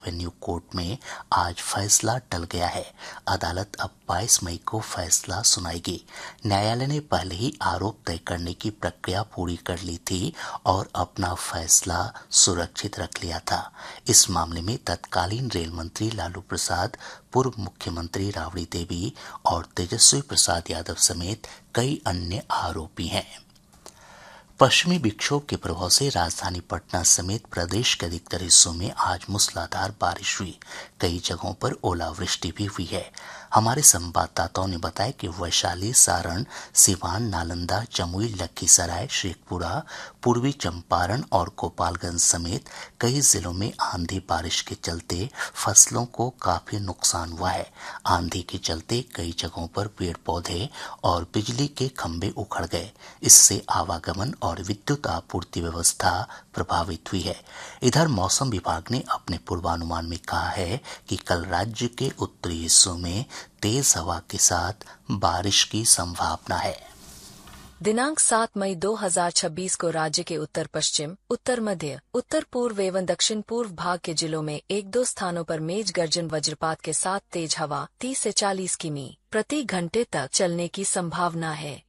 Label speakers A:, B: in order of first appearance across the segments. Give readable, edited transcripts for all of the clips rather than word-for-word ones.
A: Avenue court में आज फैसला टल गया है। अदालत अब 22 मई को फैसला सुनाएगी। न्यायालय ने पहले ही आरोप तय करने की प्रक्रिया पूरी कर ली थी और अपना फैसला सुरक्षित रख लिया था। इस मामले में तत्कालीन रेल मंत्री लालू प्रसाद, पूर्व मुख्यमंत्री राबड़ी देवी और तेजस्वी प्रसाद यादव समेत कई अन्य आरोपी हैं। पश्चिमी विक्षोभ के प्रभाव से राजधानी पटना समेत प्रदेश के अधिकतर हिस्सों में आज मूसलाधार बारिश हुई। कई जगहों पर ओलावृष्टि भी हुई है। हमारे संवाददाताओं ने बताया कि वैशाली, सारण, सिवान, नालंदा, जमुई, लखीसराय, शेखपुरा, पूर्वी चंपारण और गोपालगंज समेत कई जिलों में आंधी बारिश के चलते फसलों को काफी नुकसान हुआ है। आंधी के चलते कई जगहों पर पेड़ पौधे और बिजली के खंभे उखड़ गए। इससे आवागमन और विद्युत आपूर्ति व्यवस्था प्रभावित हुई है। इधर मौसम विभाग ने अपने पूर्वानुमान में कहा है कि कल राज्य के उत्तरी हिस्सों में तेज हवा के साथ बारिश की संभावना है।
B: दिनांक 7 मई 2026 को राज्य के उत्तर पश्चिम, उत्तर मध्य, उत्तर पूर्व एवं दक्षिण पूर्व भाग के जिलों में 1-2 स्थानों पर मेघ गर्जन वज्रपात के साथ तेज हवा 30 से 40 किमी प्रति घंटे तक चलने की संभावना है।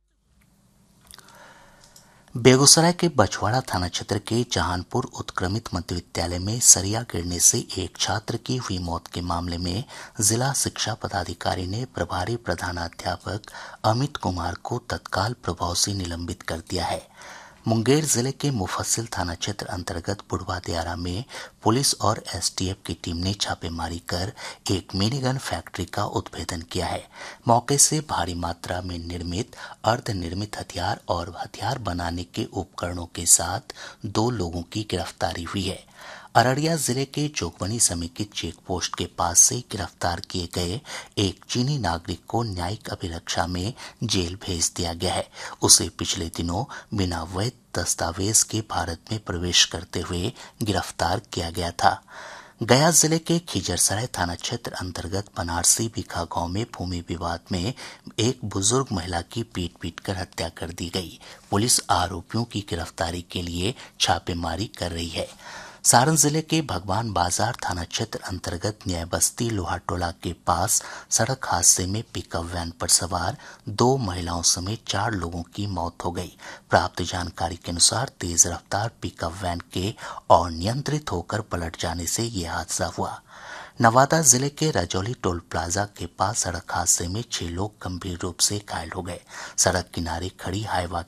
A: बेगूसराय के बछवाड़ा थाना क्षेत्र के जहानपुर उत्क्रमित मध्य विद्यालय में सरिया गिरने से एक छात्र की हुई मौत के मामले में जिला शिक्षा पदाधिकारी ने प्रभारी प्रधानाध्यापक अमित कुमार को तत्काल प्रभाव से निलंबित कर दिया है। मुंगेर जिले के मुफस्सिल थाना क्षेत्र अंतर्गत बुढ़वा दियारा में पुलिस और एसटीएफ की टीम ने छापेमारी कर एक मिनीगन फैक्ट्री का उद्भेदन किया है। मौके से भारी मात्रा में निर्मित, अर्धनिर्मित हथियार और हथियार बनाने के उपकरणों के साथ 2 लोगों की गिरफ्तारी हुई है। अररिया जिले के जोगबनी समेकित चेक पोस्ट के पास से गिरफ्तार किए गए एक चीनी नागरिक को न्यायिक अभिरक्षा में जेल भेज दिया गया है। उसे पिछले दिनों बिना वैध दस्तावेज के भारत में प्रवेश करते हुए गिरफ्तार किया गया था। गया जिले के खिजरसराय थाना क्षेत्र अंतर्गत बनारसी भिखा गांव में भूमि विवाद में एक बुजुर्ग महिला की पीट कर हत्या कर दी गई। पुलिस आरोपियों की गिरफ्तारी के लिए छापेमारी कर रही है। सारण जिले के भगवान बाजार थाना क्षेत्र अंतर्गत न्याय बस्ती लोहाटोला के पास सड़क हादसे में पिकअप वैन पर सवार 2 महिलाओं समेत 4 लोगों की मौत हो गई। प्राप्त जानकारी के अनुसार तेज रफ्तार पिकअप वैन के अनियंत्रित होकर पलट जाने से ये हादसा हुआ। नवादा जिले के रजौली टोल प्लाजा के पास सड़क हादसे में 6 लोग गंभीर रूप से घायल हो गए। सड़क किनारे खड़ी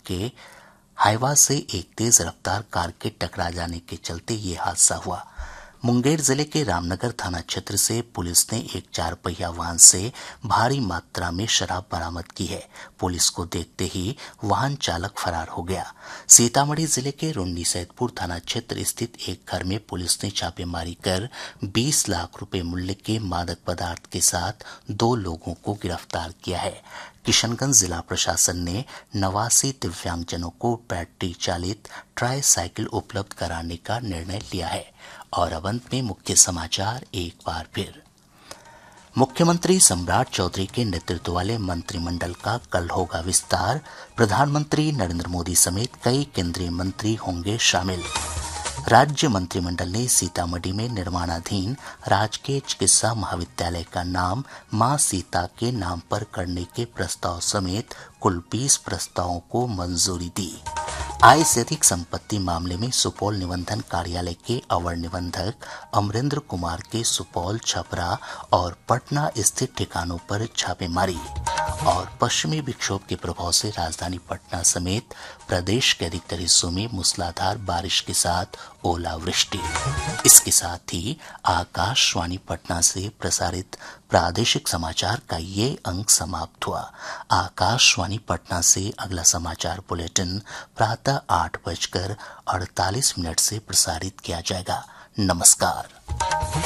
A: हाईवा से एक तेज रफ्तार कार के टकरा जाने के चलते ये हादसा हुआ। मुंगेर जिले के रामनगर थाना क्षेत्र से पुलिस ने एक 4 पहिया वाहन से भारी मात्रा में शराब बरामद की है। पुलिस को देखते ही वाहन चालक फरार हो गया। सीतामढ़ी जिले के रुन्नी सैदपुर थाना क्षेत्र स्थित एक घर में पुलिस ने छापेमारी कर 20 लाख रुपए मूल्य के मादक पदार्थ के साथ 2 लोगों को गिरफ्तार किया है। किशनगंज जिला प्रशासन ने 89 दिव्यांगजनों को बैटरी चालित ट्राई साइकिल उपलब्ध कराने का निर्णय लिया है। और अब अंत में मुख्य समाचार एक बार फिर। मुख्यमंत्री सम्राट चौधरी के नेतृत्व वाले मंत्रिमंडल का कल होगा विस्तार। प्रधानमंत्री नरेंद्र मोदी समेत कई केंद्रीय मंत्री होंगे शामिल। राज्य मंत्रिमंडल ने सीतामढ़ी में निर्माणाधीन राजकीय चिकित्सा महाविद्यालय का नाम मां सीता के नाम पर करने के प्रस्ताव समेत कुल 20 प्रस्तावों को मंजूरी दी। आय से अधिक संपत्ति मामले में सुपौल निबंधन कार्यालय के अवर निबंधक अमरेंद्र कुमार के सुपौल, छपरा और पटना स्थित ठिकानों पर छापेमारी। और पश्चिमी विक्षोभ के प्रभाव से राजधानी पटना समेत प्रदेश के अधिकतर हिस्सों में मूसलाधार बारिश के साथ ओलावृष्टि। इसके साथ ही आकाशवाणी पटना से प्रसारित प्रादेशिक समाचार का ये अंक समाप्त हुआ। आकाशवाणी पटना से अगला समाचार बुलेटिन प्रातः 8:48 से प्रसारित किया जाएगा। नमस्कार।